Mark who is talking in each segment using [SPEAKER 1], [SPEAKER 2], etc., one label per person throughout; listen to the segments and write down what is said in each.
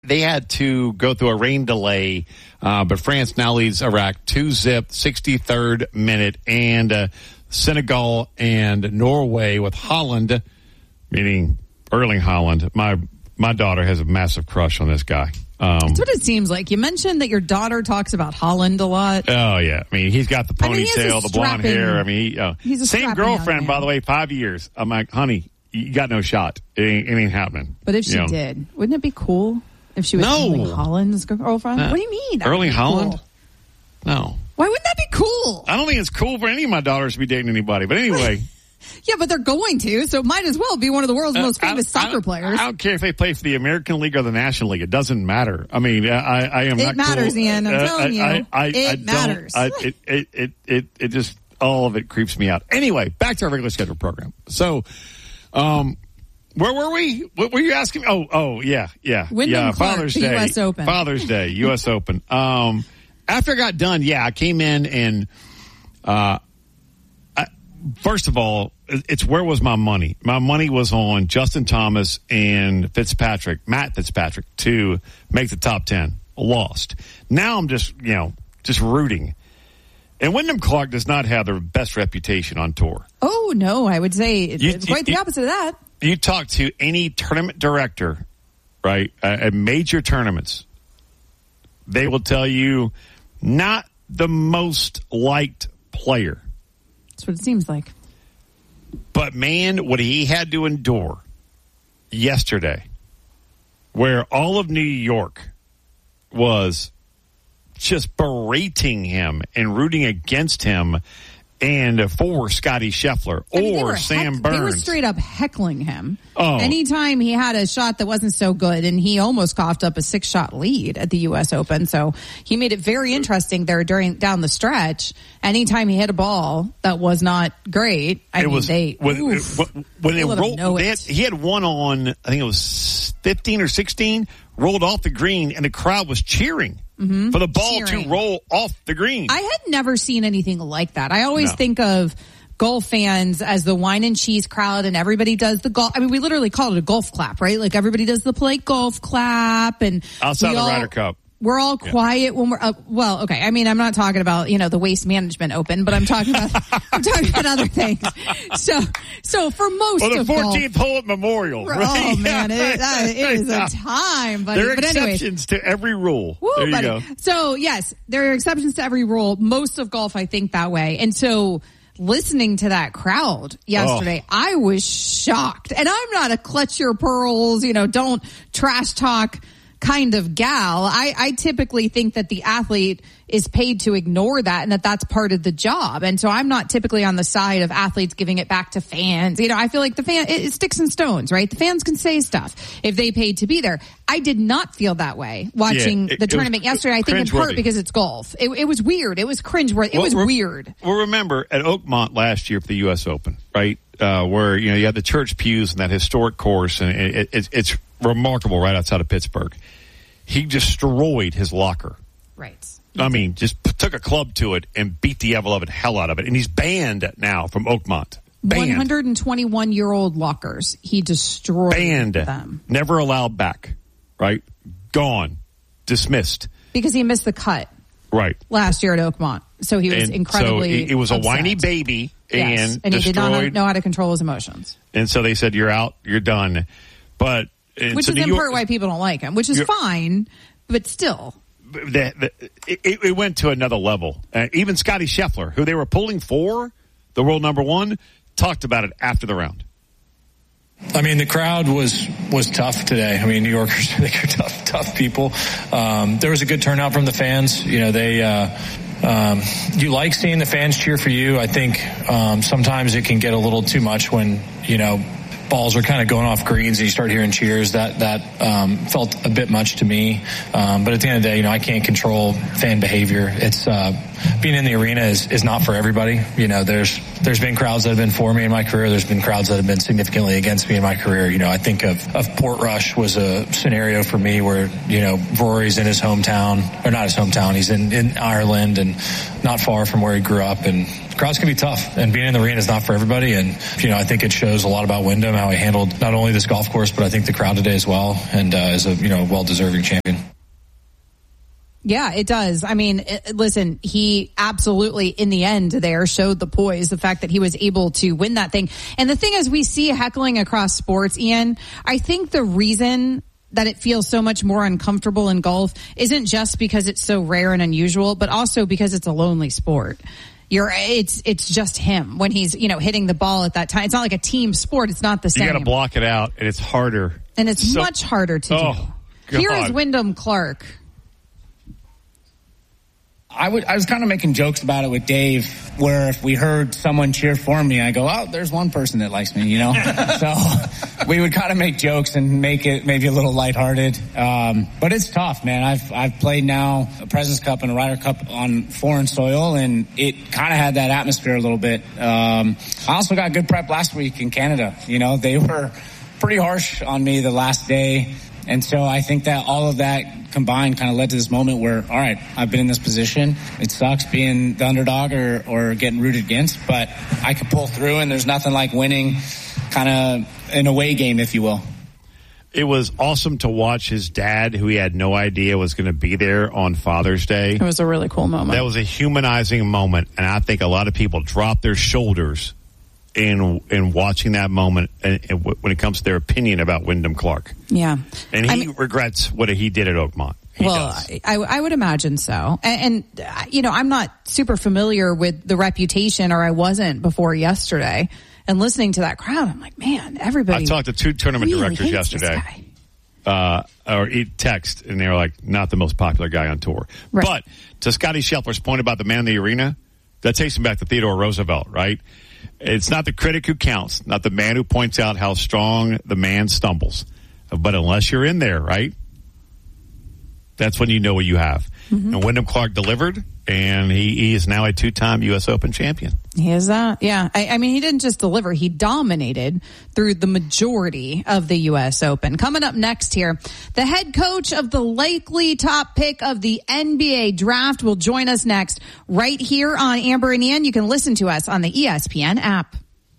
[SPEAKER 1] they had to go through a rain delay, but France now leads Iraq 2-0, 63rd minute, and Senegal and Norway with Holland, meaning Erling Haaland. My daughter has a massive crush on this guy.
[SPEAKER 2] That's what it seems like. You mentioned that your daughter talks about Haaland a lot.
[SPEAKER 1] Oh, yeah. I mean, he's got the ponytail, the blonde hair. I mean,
[SPEAKER 2] he's a
[SPEAKER 1] same girlfriend, by the way, 5 years. I'm like, honey, you got no shot. It ain't happening.
[SPEAKER 2] But if she did, wouldn't it be cool if she was Erling Haaland's girlfriend? What do you mean?
[SPEAKER 1] Erling Haaland? Cool. No.
[SPEAKER 2] Why wouldn't that be cool?
[SPEAKER 1] I don't think it's cool for any of my daughters to be dating anybody. But anyway.
[SPEAKER 2] Yeah, but they're going to, so it might as well be one of the world's most famous soccer players.
[SPEAKER 1] I don't care if they play for the American League or the National League. It doesn't matter. I mean, I am not cool.
[SPEAKER 2] It matters, Ian. I'm telling you. It matters.
[SPEAKER 1] It just, all of it creeps me out. Anyway, back to our regular scheduled program. So, where were we? What were you asking? Oh, yeah.
[SPEAKER 2] Wyndham Clark,
[SPEAKER 1] Father's
[SPEAKER 2] the
[SPEAKER 1] Day.
[SPEAKER 2] U.S. Open.
[SPEAKER 1] Father's Day, U.S. Open. After I got done, I came in and, first of all, it's where was my money? My money was on Justin Thomas and Matt Fitzpatrick to make the top 10. Lost. Now I'm just rooting. And Wyndham Clark does not have the best reputation on tour.
[SPEAKER 2] Oh, no, I would say it's quite the opposite of that.
[SPEAKER 1] You talk to any tournament director, right, at major tournaments, they will tell you not the most liked player.
[SPEAKER 2] That's what it seems like.
[SPEAKER 1] But, man, what he had to endure yesterday, where all of New York was just berating him and rooting against him and for Scotty Scheffler or Sam Burns.
[SPEAKER 2] They were straight up heckling him.
[SPEAKER 1] Oh.
[SPEAKER 2] Anytime he had a shot that wasn't so good, and he almost coughed up a 6-shot lead at the U.S. Open. So he made it very interesting there down the stretch. Anytime he hit a ball that was not great, he had one on, I think it was 15 or 16, rolled off the green, and the crowd was cheering. For the ball to roll off the green. I had never seen anything like that. I always think of golf fans as the wine and cheese crowd, and everybody does the golf. I mean, we literally call it a golf clap, right? Like everybody does the play golf clap, and
[SPEAKER 1] outside the Ryder Cup.
[SPEAKER 2] We're all quiet when we're well, okay. I mean, I'm not talking about, the Waste Management Open, but I'm talking about other things. So for most of
[SPEAKER 1] the 14th hole at Memorial. Right?
[SPEAKER 2] Oh man, it is a time, buddy.
[SPEAKER 1] There are exceptions to every rule.
[SPEAKER 2] Woo,
[SPEAKER 1] there you
[SPEAKER 2] buddy.
[SPEAKER 1] go.
[SPEAKER 2] So yes, there are exceptions to every rule. Most of golf, I think that way. And so listening to that crowd yesterday, I was shocked. And I'm not a clutch your pearls, don't trash talk kind of gal. I typically think that the athlete is paid to ignore that, and that's part of the job. And so I'm not typically on the side of athletes giving it back to fans. I feel like it sticks and stones, right? The fans can say stuff if they paid to be there. I did not feel that way watching the tournament yesterday. I think in part because it's golf. It was weird. It was cringeworthy. It was weird.
[SPEAKER 1] Well, remember at Oakmont last year for the U.S. Open, right? Where, you had the church pews and that historic course, and it's remarkable right outside of Pittsburgh. He destroyed his locker.
[SPEAKER 2] Right.
[SPEAKER 1] I mean, just took a club to it and beat the hell out of it. And he's banned now from Oakmont.
[SPEAKER 2] 121-year-old lockers. He destroyed them.
[SPEAKER 1] Never allowed back. Right? Gone. Dismissed.
[SPEAKER 2] Because he missed the cut.
[SPEAKER 1] Right.
[SPEAKER 2] Last year at Oakmont. So he was incredibly
[SPEAKER 1] it was
[SPEAKER 2] upset.
[SPEAKER 1] A whiny baby.
[SPEAKER 2] Yes. And he did not know how to control his emotions.
[SPEAKER 1] And so they said, you're out. You're done. But...
[SPEAKER 2] Which is in part why people don't like him, which is fine, but still.
[SPEAKER 1] It went to another level. Even Scotty Scheffler, who they were pulling for, the world number one, talked about it after the round.
[SPEAKER 3] I mean, the crowd was tough today. I mean, New Yorkers, I think, are tough people. There was a good turnout from the fans. You like seeing the fans cheer for you. I think sometimes it can get a little too much when, balls are kind of going off greens and you start hearing cheers. That felt a bit much to me. But at the end of the day, I can't control fan behavior. It's being in the arena is not for everybody. There's been crowds that have been for me in my career. There's been crowds that have been significantly against me in my career. I think of Portrush was a scenario for me where, Rory's in his hometown, or not his hometown. He's in Ireland and not far from where he grew up, and crowds can be tough, and being in the arena is not for everybody. And, I think it shows a lot about Wyndham, how he handled not only this golf course, but I think the crowd today as well, and is a, well-deserving champion.
[SPEAKER 2] Yeah, it does. I mean, listen, he absolutely, in the end there, showed the poise, the fact that he was able to win that thing. And the thing is, we see heckling across sports, Ian. I think the reason that it feels so much more uncomfortable in golf isn't just because it's so rare and unusual, but also because it's a lonely sport. It's just him when he's, hitting the ball at that time. It's not like a team sport. It's not the same.
[SPEAKER 1] You got to block it out, and it's harder.
[SPEAKER 2] And it's much harder to do.
[SPEAKER 1] God.
[SPEAKER 2] Here is Wyndham Clark.
[SPEAKER 4] I was kind of making jokes about it with Dave, where if we heard someone cheer for me, I go, oh, there's one person that likes me, So we would kind of make jokes and make it maybe a little lighthearted. But it's tough, man. I've played now a President's Cup and a Ryder Cup on foreign soil, and it kind of had that atmosphere a little bit. I also got good prep last week in Canada. They were pretty harsh on me the last day. And so I think that all of that combined kind of led to this moment where, all right, I've been in this position. It sucks being the underdog or getting rooted against, but I can pull through, and there's nothing like winning kind of an away game, if you will.
[SPEAKER 1] It was awesome to watch his dad, who he had no idea was going to be there on Father's Day.
[SPEAKER 2] It was a really cool moment.
[SPEAKER 1] That was a humanizing moment, and I think a lot of people dropped their shoulders in watching that moment and when it comes to their opinion about Wyndham Clark.
[SPEAKER 2] Yeah.
[SPEAKER 1] And he regrets what he did at Oakmont.
[SPEAKER 2] I would imagine so. And I'm not super familiar with the reputation, or I wasn't before yesterday. And listening to that crowd, I'm like, man, everybody.
[SPEAKER 1] I talked to 2 tournament
[SPEAKER 2] really
[SPEAKER 1] directors yesterday. Or text, and they were like, not the most popular guy on tour. Right. But to Scotty Scheffler's point about the man in the arena, that takes him back to Theodore Roosevelt, right? It's not the critic who counts, not the man who points out how strong the man stumbles. But unless you're in there, right? That's when you know what you have. Mm-hmm. And Wyndham Clark delivered, and he is now a 2-time U.S. Open champion.
[SPEAKER 2] He is that? Yeah. I mean, he didn't just deliver. He dominated through the majority of the U.S. Open. Coming up next here, the head coach of the likely top pick of the NBA draft will join us next right here on Amber and Ian. You can listen to us on the ESPN app.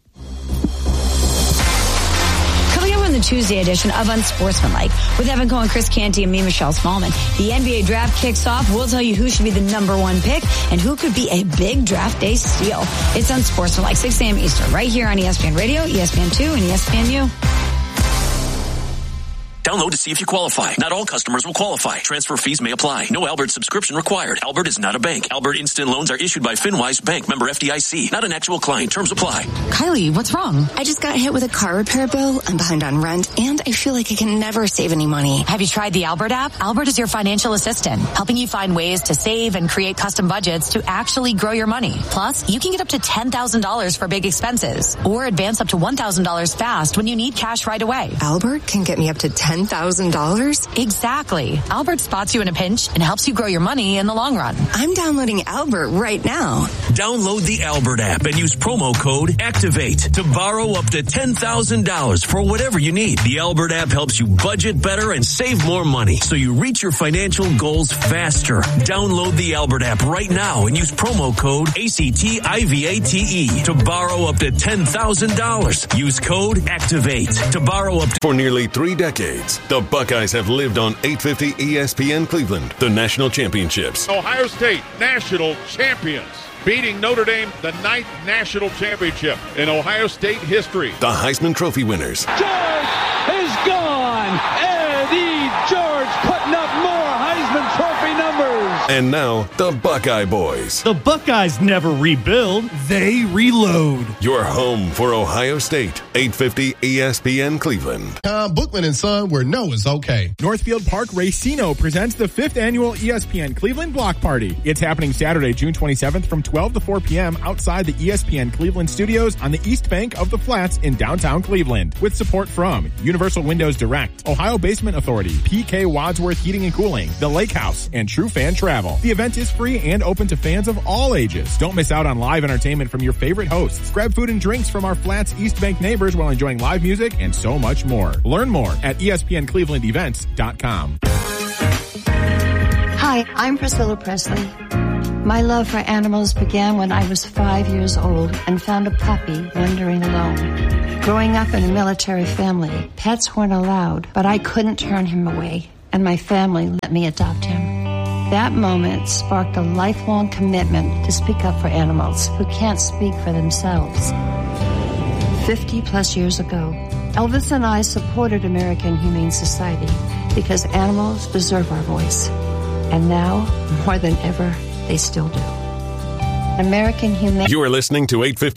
[SPEAKER 5] The Tuesday edition of Unsportsmanlike with Evan Cohen, Chris Canty, and me, Michelle Smallman. The NBA draft kicks off. We'll tell you who should be the number 1 pick and who could be a big draft day steal. It's Unsportsmanlike, 6 a.m. Eastern, right here on ESPN Radio, ESPN2, and ESPNU.
[SPEAKER 6] Download to see if you qualify. Not all customers will qualify. Transfer fees may apply. No Albert subscription required. Albert is not a bank. Albert Instant Loans are issued by FinWise Bank, member FDIC. Not an actual client. Terms apply.
[SPEAKER 7] Kylie, what's wrong? I just got hit with a car repair bill. I'm behind on rent, and I feel like I can never save any money.
[SPEAKER 8] Have you tried the Albert app? Albert is your financial assistant, helping you find ways to save and create custom budgets to actually grow your money. Plus, you can get up to $10,000 for big expenses or advance up to $1,000 fast when you need cash right away.
[SPEAKER 7] Albert can get me up to $10,000?
[SPEAKER 8] Exactly. Albert spots you in a pinch and helps you grow your money in the long run.
[SPEAKER 7] I'm downloading Albert right now.
[SPEAKER 6] Download the Albert app and use promo code ACTIVATE to borrow up to $10,000 for whatever you need. The Albert app helps you budget better and save more money so you reach your financial goals faster. Download the Albert app right now and use promo code ACTIVATE to borrow up to $10,000. Use code ACTIVATE to borrow up to...
[SPEAKER 9] For nearly 3 decades, the Buckeyes have lived on 850 ESPN Cleveland, the national championships.
[SPEAKER 10] Ohio State national champions, beating Notre Dame, the 9th national championship in Ohio State history.
[SPEAKER 9] The Heisman Trophy winners.
[SPEAKER 11] George is gone. Eddie George putting up more Heisman Trophy numbers.
[SPEAKER 9] And now, the Buckeye Boys.
[SPEAKER 12] The Buckeyes never rebuild, they reload.
[SPEAKER 9] Your home for Ohio State, 850 ESPN Cleveland.
[SPEAKER 13] Bookman & Son, where no is okay.
[SPEAKER 14] Northfield Park Racino presents the 5th annual ESPN Cleveland Block Party. It's happening Saturday, June 27th from 12 to 4 p.m. outside the ESPN Cleveland studios on the east bank of the Flats in downtown Cleveland. With support from Universal Windows Direct, Ohio Basement Authority, PK Wadsworth Heating and Cooling, The Lake House, and True Fan Travel. The event is free and open to fans of all ages. Don't miss out on live entertainment from your favorite hosts. Grab food and drinks from our Flats East Bank neighbors while enjoying live music and so much more. Learn more at ESPNClevelandEvents.com.
[SPEAKER 15] Hi, I'm Priscilla Presley. My love for animals began when I was 5 years old and found a puppy wandering alone. Growing up in a military family, pets weren't allowed, but I couldn't turn him away, and my family let me adopt him. That moment sparked a lifelong commitment to speak up for animals who can't speak for themselves. 50 plus years ago, Elvis and I supported American Humane Society because animals deserve our voice. And now, more than ever, they still do. American Humane...
[SPEAKER 9] You are listening to 850